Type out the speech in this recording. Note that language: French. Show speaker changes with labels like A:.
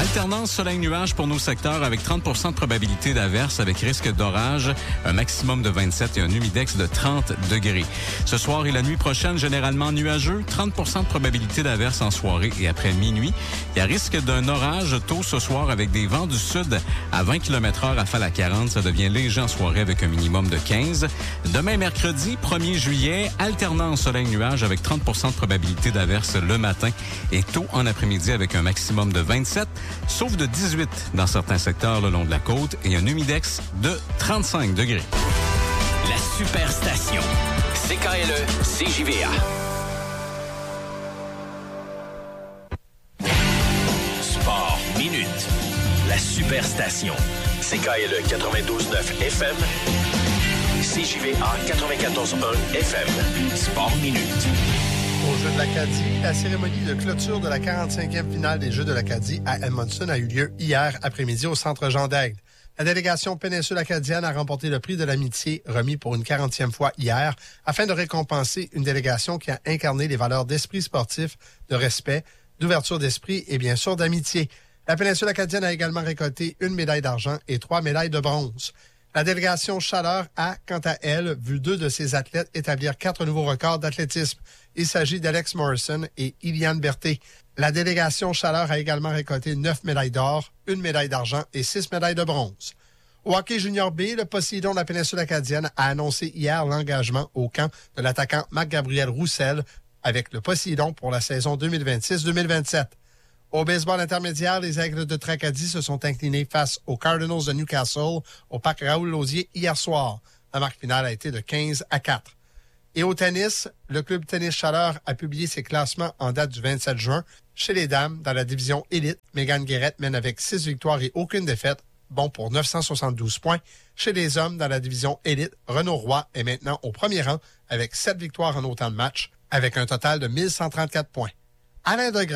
A: Alternance soleil-nuage pour nos secteurs avec 30 % de probabilité d'averse avec risque d'orage, un maximum de 27 et un humidex de 30 degrés. Ce soir et la nuit prochaine, généralement nuageux, 30 % de probabilité d'averse en soirée et après minuit. Il y a risque d'un orage tôt ce soir avec des vents du sud à 20 km/h, rafale à 40. Ça devient léger en soirée avec un minimum de 15. Demain, mercredi, 1er juillet, alternance soleil-nuage avec 30 % de probabilité d'averse le matin et tôt en après-midi avec un maximum de 27. Sauf de 18 dans certains secteurs le long de la côte et un humidex de 35 degrés.
B: La Superstation. CKLE, CJVA. Sport Minute. La Superstation. CKLE 92.9 FM. CJVA 94.1 FM. Sport Minute.
C: Aux Jeux de l'Acadie, la cérémonie de clôture de la 45e finale des Jeux de l'Acadie à Edmonton a eu lieu hier après-midi au Centre Jean-Daigle. La délégation péninsule acadienne a remporté le prix de l'amitié remis pour une 40e fois hier afin de récompenser une délégation qui a incarné les valeurs d'esprit sportif, de respect, d'ouverture d'esprit et bien sûr d'amitié. La péninsule acadienne a également récolté une médaille d'argent et 3 médailles de bronze. La délégation Chaleur a, quant à elle, vu 2 de ses athlètes établir 4 nouveaux records d'athlétisme. Il s'agit d'Alex Morrison et Iliane Berthet. La délégation Chaleur a également récolté 9 médailles d'or, 1 médaille d'argent et 6 médailles de bronze. Au hockey junior B, le Poséidon de la péninsule acadienne a annoncé hier l'engagement au camp de l'attaquant Marc-Gabriel Roussel avec le Poséidon pour la saison 2026-2027. Au baseball intermédiaire, les Aigles de Tracadie se sont inclinés face aux Cardinals de Newcastle au parc Raoul-Lausier hier soir. La marque finale a été de 15-4. Et au tennis, le club Tennis Chaleur a publié ses classements en date du 27 juin. Chez les dames, dans la division élite, Mégane Guérette mène avec 6 victoires et aucune défaite, bon pour 972 points. Chez les hommes, dans la division élite, Renaud Roy est maintenant au premier rang avec 7 victoires en autant de matchs, avec un total de 1134 points. Alain Degrand